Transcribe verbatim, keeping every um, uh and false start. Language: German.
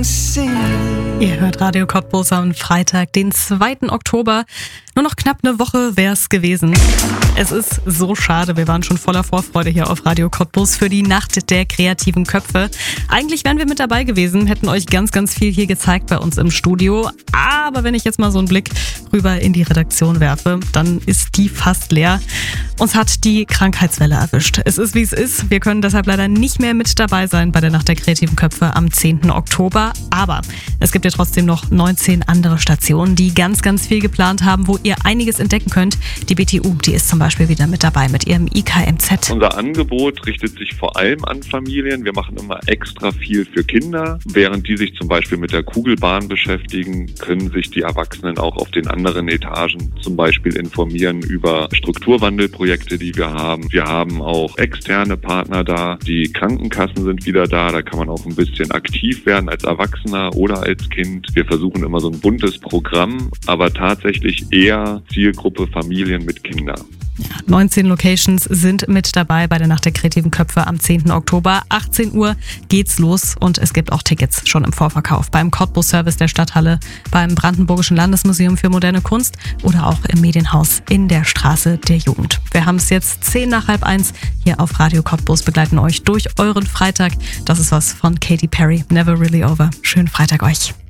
Ihr hört Radio Cottbus am Freitag, den zweiten Oktober. Nur noch knapp eine Woche wäre es gewesen. Es ist so schade, wir waren schon voller Vorfreude hier auf Radio Cottbus für die Nacht der kreativen Köpfe. Eigentlich wären wir mit dabei gewesen, hätten euch ganz, ganz viel hier gezeigt bei uns im Studio. Aber wenn ich jetzt mal so einen Blick rüber in die Redaktion werfe, dann ist die fast leer. Uns hat die Krankheitswelle erwischt. Es ist, wie es ist. Wir können deshalb leider nicht mehr mit dabei sein bei der Nacht der kreativen Köpfe am zehnten Oktober. Aber es gibt ja trotzdem noch neunzehn andere Stationen, die ganz, ganz viel geplant haben, wo ihr einiges entdecken könnt. Die B T U, die ist zum Beispiel wieder mit dabei mit ihrem I K M Z. Unser Angebot richtet sich vor allem an Familien. Wir machen immer extra viel für Kinder. Während die sich zum Beispiel mit der Kugelbahn beschäftigen, können sich die Erwachsenen auch auf den anderen Etagen zum Beispiel informieren über Strukturwandelprojekte, die wir haben. Wir haben auch externe Partner da. Die Krankenkassen sind wieder da. Da kann man auch ein bisschen aktiv werden als Erwachsener oder als Kind. Wir versuchen immer so ein buntes Programm, aber tatsächlich eher Zielgruppe Familien mit Kindern. Ja, neunzehn Locations sind mit dabei bei der Nacht der kreativen Köpfe am zehnten Oktober. achtzehn Uhr geht's los und es gibt auch Tickets schon im Vorverkauf beim Cottbus Service der Stadthalle, beim Brandenburgischen Landesmuseum für moderne Kunst oder auch im Medienhaus in der Straße der Jugend. Wir haben es jetzt zehn nach halb eins hier auf Radio Cottbus, begleiten euch durch euren Freitag. Das ist was von Katy Perry, Never Really Over. Schönen Freitag euch.